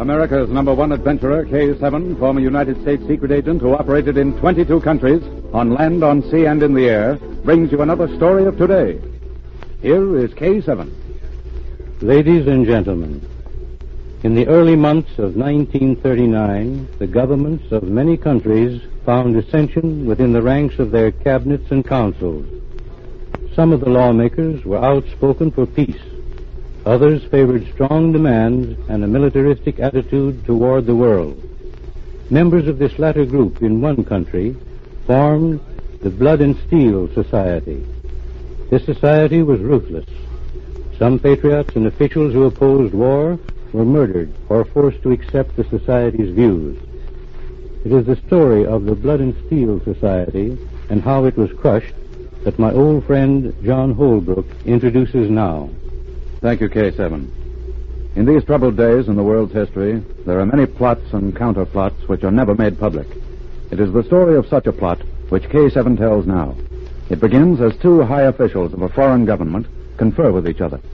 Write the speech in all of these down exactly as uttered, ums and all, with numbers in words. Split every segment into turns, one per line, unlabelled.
America's number one adventurer, K seven, former United States secret agent who operated in twenty-two countries, on land, on sea, and in the air, brings you another story of today. Here is K seven.
Ladies and gentlemen, in the early months of nineteen thirty-nine, the governments of many countries found dissension within the ranks of their cabinets and councils. Some of the lawmakers were outspoken for peace. Others favored strong demands and a militaristic attitude toward the world. Members of this latter group in one country formed the Blood and Steel Society. This society was ruthless. Some patriots and officials who opposed war were murdered or forced to accept the society's views. It is the story of the Blood and Steel Society and how it was crushed that my old friend John Holbrook introduces now.
Thank you, K seven. In these troubled days in the world's history, there are many plots and counterplots which are never made public. It is the story of such a plot which K seven tells now. It begins as two high officials of a foreign government confer with each other.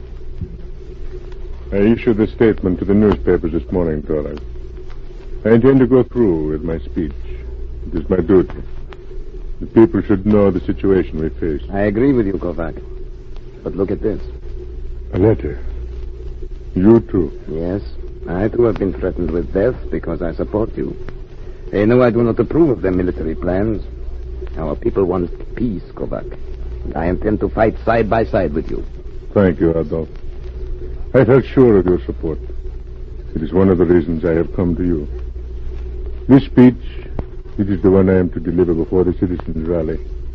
I issued a statement to the newspapers this morning, Torres. I intend to go through with my speech. It is my duty. The people should know the situation we face.
I agree with you, Kovac. But look at this.
A letter. You too.
Yes, I too have been threatened with death because I support you. They know I do not approve of their military plans. Our people want peace, Kovac. And I intend to fight side by side with you.
Thank you, Adolf. I felt sure of your support. It is one of the reasons I have come to you. This speech, it is the one I am to deliver before the citizens' rally.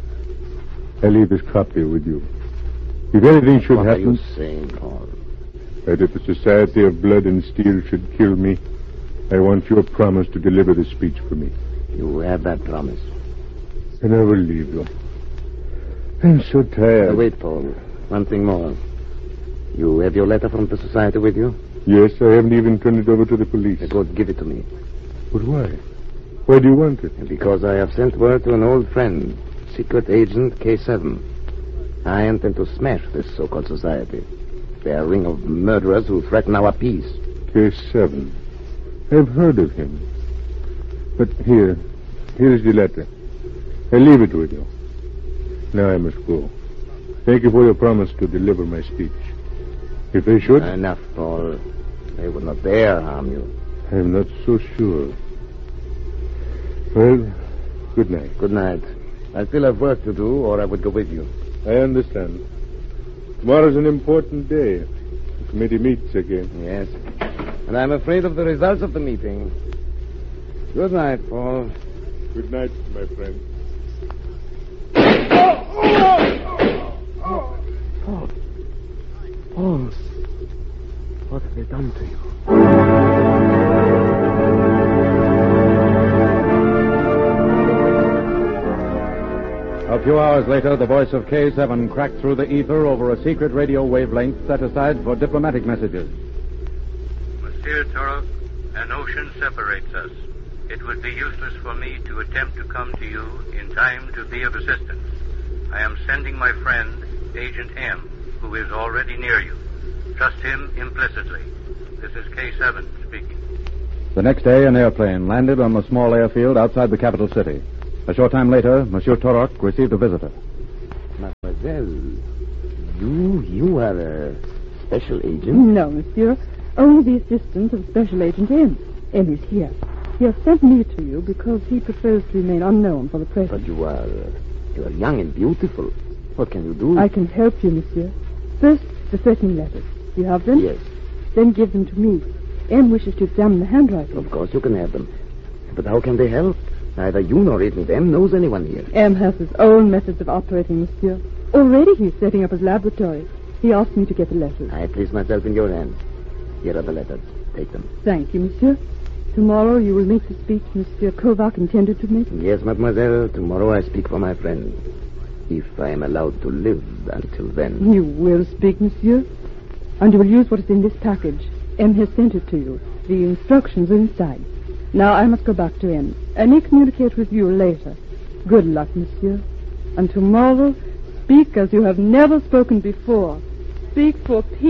I leave this copy with you. If anything should
what
happen...
What are you saying, Paul?
That if the Society of Blood and Steel should kill me, I want your promise to deliver the speech for me.
You have that promise.
And I will leave you. I'm so tired.
Uh, wait, Paul. One thing more. You have your letter from the Society with you?
Yes, I haven't even turned it over to the police.
Go give it to me.
But why? Why do you want it?
Because I have sent word to an old friend, Secret Agent K seven. I intend to smash this so-called society. They are a ring of murderers who threaten our peace.
K seven. I've heard of him. But here, here is the letter. I leave it with you. Now I must go. Thank you for your promise to deliver my speech. If they should...
Enough, Paul. They would not dare harm you.
I'm not so sure. Well, good night.
Good night. I still have work to do, or I would go with you.
I understand. Tomorrow's an important day. The committee meets again.
Yes. And I'm afraid of the results of the meeting. Good night, Paul.
Good night, my friend.
Paul. Paul. What have they done to you?
A few hours later, the voice of K seven cracked through the ether over a secret radio wavelength set aside for diplomatic messages.
Monsieur Turok, an ocean separates us. It would be useless for me to attempt to come to you in time to be of assistance. I am sending my friend, Agent M, who is already near you. Trust him implicitly. This is K seven speaking.
The next day, an airplane landed on the small airfield outside the capital city. A short time later, Monsieur Turok received a visitor.
Mademoiselle, you, you are a special agent?
No, monsieur. Only the assistant of Special Agent M. M is here. He has sent me to you because he prefers to remain unknown for the present.
But you are, you are young and beautiful. What can you do?
I can help you, monsieur. First, the threatening letters. You have them?
Yes.
Then give them to me. M wishes to examine the handwriting.
Of course you can have them. But how can they help? Neither you nor Agent M knows anyone here.
M has his own methods of operating, monsieur. Already he's setting up his laboratory. He asked me to get the letters.
I place myself in your hands. Here are the letters. Take them.
Thank you, monsieur. Tomorrow you will make the speech Monsieur Kovac intended to make?
Yes, mademoiselle. Tomorrow I speak for my friend. If I am allowed to live until then.
You will speak, monsieur. And you will use what is in this package. M has sent it to you. The instructions are inside. Now I must go back to M. I may communicate with you later. Good luck, monsieur. And tomorrow, speak as you have never spoken before. Speak for peace.